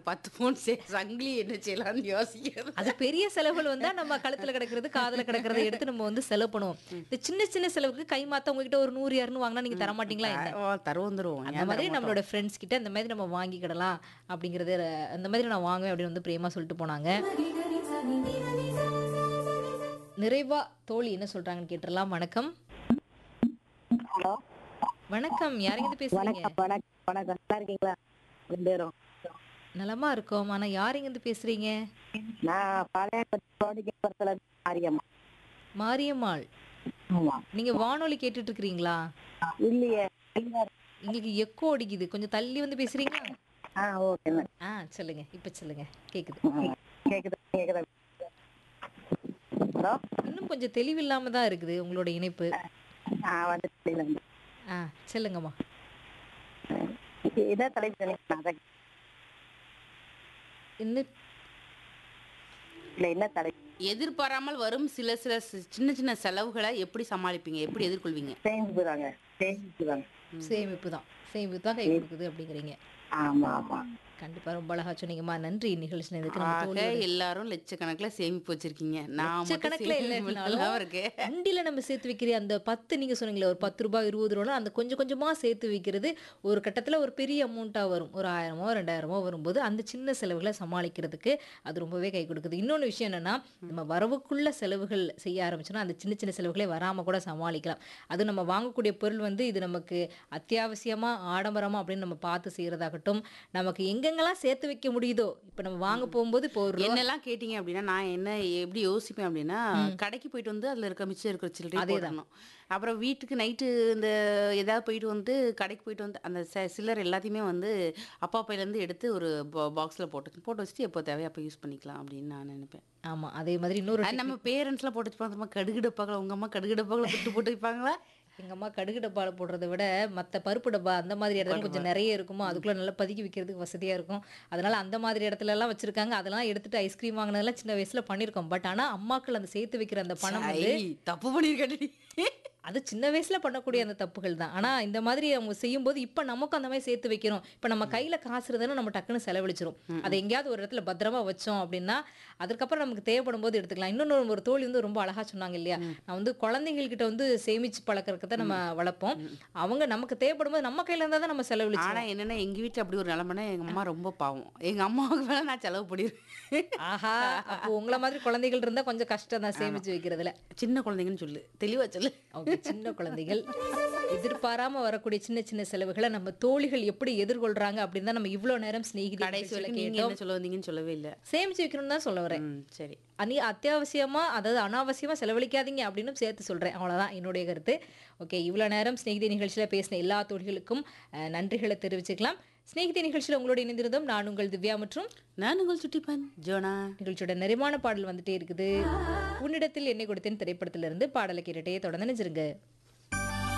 10 பவுன் சங்கிலி என்ன செய்யலாம்னு யோசிக்கிறது. அது பெரிய செலவுகள் வந்தா நம்ம கழுத்துல கிடக்கிறது, காதுல கிடக்கிறத எடுத்து நம்ம வந்து செலவு பண்ணுவோம். இந்த சின்ன சின்ன செலவுக்கு கை மாத்த உங்ககிட்ட ஒரு 100, 200 வாங்குனா நீங்க தரமாட்டீங்களா என்ன? தருவோம். அந்த மாதிரி நம்மளோட ஃப்ரெண்ட்ஸ் கிட்ட இந்த மாதிரி நம்ம வாங்கிக்கிடலாம் அப்படிங்கிறது அந்த மாதிரி நான் வாங்குவேன் அப்படின்னு வந்து பிரேமா சொல்லிட்டு போனாங்க. நிறைவா தோழி என்ன சொல்றாங்கன்னு கேட்டுறலாம். வணக்கம். ஹலோ, வணக்கம். யாருங்கிட்ட பேசுறீங்க? வணக்கம் வணக்கம் வணக்கம். நல்லா இருக்கீங்களா 2 பேரும்? நலமா இருக்கோம். ஆனா யாருங்கிட்ட பேசுறீங்க? நான் பழைய மாரியம்மா. மாரியம்மாள். ஆமா. நீங்க வானொலி கேட்டுட்டு இருக்கிறீங்களா? இல்லையே. எங்களுக்கு எக்கோ அடிக்குது. கொஞ்சம் தள்ளி வந்து பேசுறீங்களா? ஓகே. சொல்லுங்க. இப்ப சொல்லுங்க. கேக்குது. கேக்குதா கேக்குதா? ஹலோ, இன்னும் கொஞ்சம் தெளிவில்லாம தான் இருக்குது உங்களோட இணைப்பு. வந்து சொல்லுங்கம்மா. இதான் தலைப்பு சொன்னீங்க. இன்னும் இல்ல, என்ன தலைப்பு? எதிர்பாராமல் வரும் சில சில சின்ன சின்ன செலவுகளை எப்படி சமாளிப்பீங்க? எப்படி எதிர்கொள்வீங்க? சேமிப்பு தாங்க. சேமிப்பு தான். சேமிப்பு தான் கை கொடுக்குது அப்படிங்கிறீங்க. ஆமா ஆமா. கண்டிப்பா ரொம்ப அழகா சொன்னீங்கம்மா. நன்றி நிகழ்ச்சி இதுக்கு நம்ம ஆக தோழியோட எல்லாரும் லட்சக்கணக்கில் சேமிப்பு வச்சிருக்கீங்க. நான் மட்டும் லட்சக்கணக்கில் சேமிப்பு இல்லைனாலும் இல்லாம இருக்கேன். வண்டியில நம்ம சேர்த்து வைக்கிற அந்த 10 நீங்க சொன்னீங்களே ஒரு 10 ரூபாய் 20 ரூபா அந்த கொஞ்சம் கொஞ்சமா சேர்த்து வைக்கிறது ஒரு கட்டத்துல ஒரு பெரிய அமௌண்ட்டா வரும். ஒரு 1000மோ 2000மோ வரும்போது அந்த சின்ன செலவுகளை சமாளிக்கிறதுக்கு அது ரொம்பவே கை கொடுக்குது. இன்னொன்று விஷயம் என்னன்னா, நம்ம வரவுக்குள்ள செலவுகள் செய்ய ஆரம்பிச்சோம்னா அந்த சின்ன சின்ன செலவுகளே வராம கூட சமாளிக்கலாம். அது நம்ம வாங்கக்கூடிய பொருள் வந்து இது நமக்கு அத்தியாவசியமா ஆடம்பரமா அப்படின்னு நம்ம பார்த்து செய்யறதாகட்டும், நமக்கு எங்கெங்கெல்லாம் சேர்த்து வைக்க முடியுதோ இப்ப நம்ம வாங்க போகும்போது இப்போ ஒரு என்னெல்லாம் கேட்டீங்க அப்படின்னா, நான் எப்படி யோசிப்பேன் அப்படின்னா, கடைக்கு போயிட்டு வந்து அதில மிச்சம் இருக்கிற சில்லறைய அதேதான். போட்டுறணும். அப்புறம் வீட்டுக்கு நைட்டு இந்த ஏதாவது போயிட்டு வந்து கடைக்கு போயிட்டு வந்து அந்த சில்லறை எல்லாத்தையுமே வந்து அப்பா பையிலேருந்து எடுத்து ஒரு பாக்ஸில போட்டு வச்சுட்டு எப்போ தேவையோ அப்போ யூஸ் பண்ணிக்கலாம் அப்படின்னு நான் நினைப்பேன். ஆமா. அதே மாதிரி இன்னொரு அது நம்ம பேரண்ட்ஸ்லாம் போட்டு வச்சுப்பாங்க. கடுகு டப்பாக்கள உங்க அம்மா கடுகு டப்பாக்கள துட்டு போட்டு வைப்பாங்களா? எங்க அம்மா கடுகு டப்பால போடுறத விட மத்த பருப்பு டப்பா அந்த மாதிரி இடத்துல கொஞ்சம் நிறைய இருக்குமோ அதுக்குள்ள நல்லா பதுக்கி வைக்கிறதுக்கு வசதியா இருக்கும். அதனால அந்த மாதிரி இடத்துல எல்லாம் வச்சிருக்காங்க. அதெல்லாம் எடுத்துட்டு ஐஸ்கிரீம் வாங்கினதெல்லாம் சின்ன வயசுல பண்ணியிருக்கோம். பட் ஆனா அம்மாக்கள் அந்த சேர்த்து வைக்கிற அந்த பணம் வந்து தப்பு பண்ணியிருக்கடி. அது சின்ன வயசுல பண்ணக்கூடிய அந்த தப்புகள் தான். ஆனா இந்த மாதிரி அவங்க செய்யும்போது இப்ப நமக்கும் அந்த மாதிரி சேர்த்து வைக்கிறோம். இப்ப நம்ம கையில காசு இருந்ததுன்னா நம்ம டக்குன்னு செலவழிச்சிரும். அதை எங்கேயாவது ஒரு இடத்துல பத்திரமா வச்சோம் அப்படின்னா அதுக்கப்புறம் நமக்கு தேவைப்படும் போது எடுத்துக்கலாம். இன்னொன்னு ஒரு தோழி வந்து ரொம்ப அழகா சொன்னாங்க இல்லையா, நான் வந்து குழந்தைகள் கிட்ட வந்து சேமிச்சு பழக்கறதுக்கு தான் நம்ம வளர்ப்போம். அவங்க நமக்கு தேவைப்படும் போது நம்ம கையில இருந்தா தான் நம்ம ஆனா செலவழிச்சோம். என்னன்னா எங்க வீட்ல அப்படி ஒரு நிலைமைனா எங்க அம்மா ரொம்ப பாவம். எங்க அம்மாவுக்கு மேல நான் செலவு பண்ணிருவேன். ஆஹா, அப்போ உங்கள மாதிரி குழந்தைகள் இருந்தா கொஞ்சம் கஷ்டம் தான் சேமிச்சு வைக்கிறதுல. சின்ன குழந்தைங்கன்னு சொல்லு, தெளிவா சொல்லு. ஓகே, சின்ன குழந்தைகள் எதிர்பாராம வரக்கூடிய சின்ன சின்ன செலவுகளை நம்ம தோழிகள் எப்படி எதிர்கொள்றாங்க அப்படின்னு தான் நம்ம இவ்வளவு நேரம் சிநேகிதி கடைசி நிகழ்ச்சியில வரைக்கும் நீங்க கேட்டோம். என்ன சொல்ல வந்தீங்கன்னு சொல்லவே இல்ல. சேமிச்சு வைக்கணும்னு தான் சொல்ல வரேன். சரி. அனி அத்தியாவசியமா அதாவது அனாவசியமா செலவழிக்காதீங்க அப்படின்னு சேர்த்து சொல்றேன். அவ்வளவுதான் என்னுடைய கருத்து. ஓகே, இவ்வளவு நேரம் சிநேகிதி நிகழ்ச்சியில பேசின எல்லா தோழிகளுக்கும் நன்றிகளை தெரிவிச்சுக்கலாம். சிநேகிதி நிகழ்ச்சியில உங்களோட இணைந்திருந்தோம் நான் உங்கள் திவ்யா மற்றும் நான் உங்கள் சுட்டிப்பன் ஜோனா. நிகழ்ச்சியோட நிறைவான பாடல் வந்துட்டே இருக்குது. உன்னிடத்தில் என்னை கொடுத்தேன் திரைப்படத்திலிருந்து பாடலை கேட்டுட்டே தொடர்ந்து நினைச்சிருங்க.